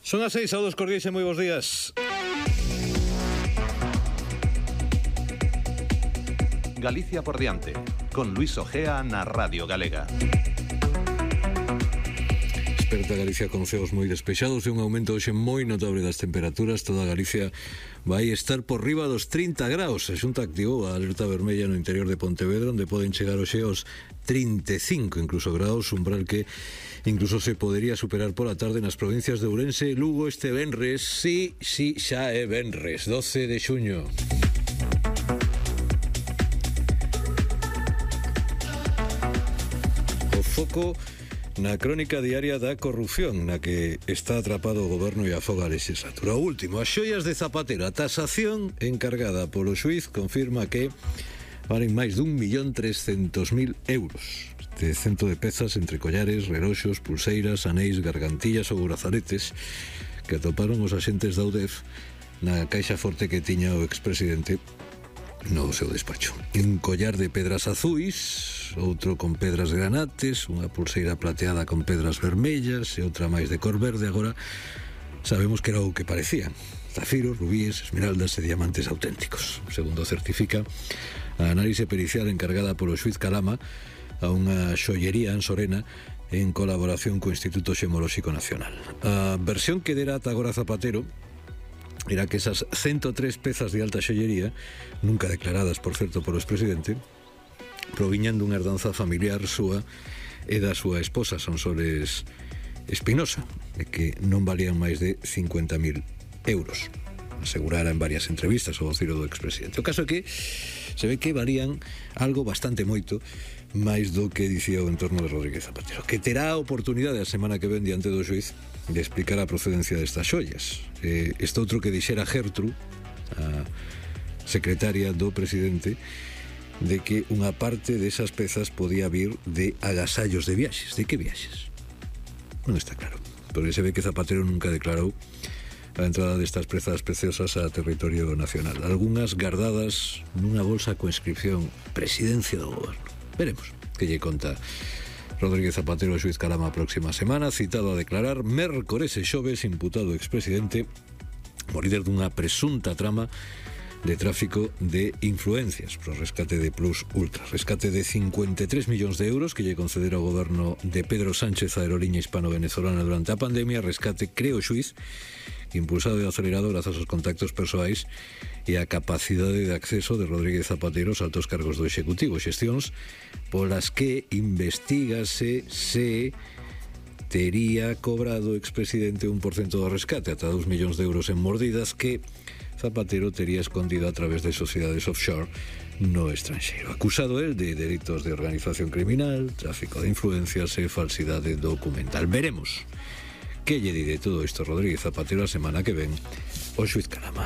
Son as 6, saúdos cordiais e moi bons días. Galicia por diante, con Luis Ojea na Radio Galega. Esperta Galicia con ceos moi despexados e un aumento hoxe moi notable das temperaturas. Toda Galicia vai estar por riba dos 30 graus. A Xunta activou a alerta vermella no interior de Pontevedra, onde poden chegar hoxe aos 35 incluso graus, umbral que incluso se podería superar pola tarde nas provincias de Ourense e Lugo este venres. Sí, xa é venres, 12 de xuño. O foco na crónica diaria da corrupción na que está atrapado o goberno e afoga a legislatura. O último, as xoias de Zapatero. A tasación encargada polo xuiz confirma que valen máis de 1.300.000 euros. Este cento de pezas entre collares, reloxos, pulseiras, anéis, gargantillas ou brazaletes que atoparon os axentes da UDEF na caixa forte que tiña o expresidente no seu despacho. Un collar de pedras azuis, outro con pedras granates, unha pulseira plateada con pedras vermellas e outra máis de cor verde. Agora sabemos que era o que parecían: zafiros, rubíes, esmeraldas e diamantes auténticos, segundo certifica a análise pericial encargada polo xuiz Calama a unha xoiería ansorena en colaboración co Instituto Xemolóxico Nacional. A versión que dera ata agora Zapatero era que esas 103 pezas de alta xoiería, nunca declaradas, por certo, polo expresidente, proviñan dunha herdanza familiar súa e da súa esposa, Sonsoles Espinosa, e que non valían máis de 50.000 euros. Asegurara en varias entrevistas o vocero do expresidente. O caso é que se ve que valían algo bastante moito máis do que dicía o entorno de Rodríguez Zapatero, que terá a oportunidade a semana que ven diante do xuiz de explicar a procedencia destas xoias. Este outro que dixera Gertrude, a secretaria do presidente, de que unha parte desas pezas podía vir de agasallos de viaxes. De que viaxes? Non está claro, porque se ve que Zapatero nunca declarou a entrada destas pezas preciosas a territorio nacional, algunhas guardadas nunha bolsa coa inscripción Presidencia do Goberno. Veremos que lle conta Rodríguez Zapatero ao xuiz Calama a próxima semana, citado a declarar mércores e xoves, imputado o expresidente como líder dunha presunta trama de tráfico de influencias pro rescate de Plus Ultra, rescate de 53 millóns de euros que lle concedera o goberno de Pedro Sánchez a aeroliña hispano-venezolana durante a pandemia, rescate, creo o xuiz, impulsado e acelerado grazas aos contactos persoais e a capacidade de acceso de Rodríguez Zapatero aos altos cargos do Executivo, xestións polas que investígase se tería cobrado o expresidente 1% do rescate, ata 2 millóns de euros en mordidas que Zapatero tería escondido a través de sociedades offshore no estranxeiro. Acusado el de delitos de organización criminal, tráfico de influencias e falsidade documental. Veremos que lle di de todo isto Rodríguez Zapatero a semana que ven o xuiz Calama.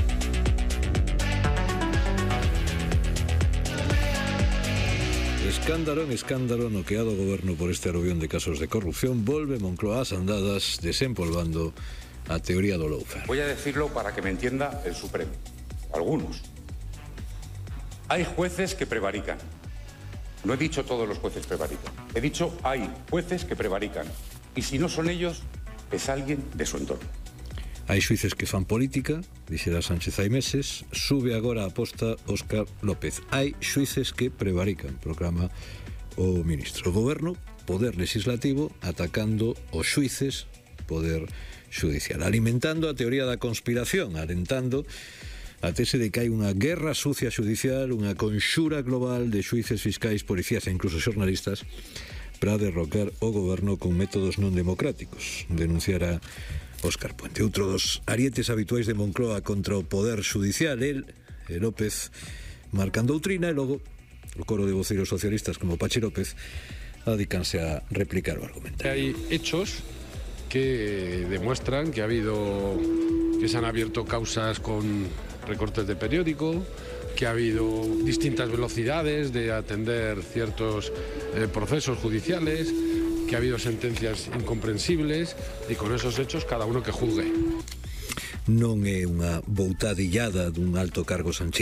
Escándalo no que ado goberno por este aluvión de casos de corrupción. Volve Moncloa ás andadas desempolvando a teoría do lawfare. Voy a decirlo para que me entienda el Supremo. Algunos. Hay jueces que prevarican. No he dicho todos los jueces prevarican. He dicho hay jueces que prevarican. Y si no son ellos, es alguien de su entorno. Hai xuíces que fan política, dixera Sánchez hai meses, sube agora a posta Óscar López. Hai xuíces que prevarican, proclama o ministro. O goberno, poder legislativo, atacando os xuíces, poder judicial, alimentando a teoría da conspiración, alentando a tese de que hai unha guerra sucia judicial, unha conxura global de xuíces, fiscais, policías e incluso xornalistas para derrocar o goberno con métodos non democráticos, denunciara Óscar Puente. Outro dos arietes habituais de Moncloa contra o poder judicial, el e López marcan doutrina e logo o coro de voceiros socialistas como Pachi López adícanse a replicar o argumento. Hay hechos que demuestran que se han abierto causas con recortes de periódico, que ha habido distintas velocidades de atender ciertos procesos judiciales, que ha habido sentencias incomprensibles, y con esos hechos cada uno que juzgue. Non é unha boutadillada dun alto cargo sanchista